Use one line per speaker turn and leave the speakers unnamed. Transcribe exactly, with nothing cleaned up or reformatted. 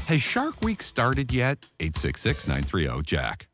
Has Shark Week started yet? eight six six, nine three zero, Jack.